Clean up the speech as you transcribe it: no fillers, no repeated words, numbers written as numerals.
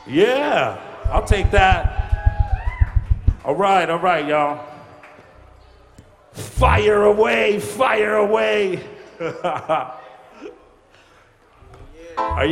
Yeah, I'll take that. All right, y'all. Fire away, fire away. Are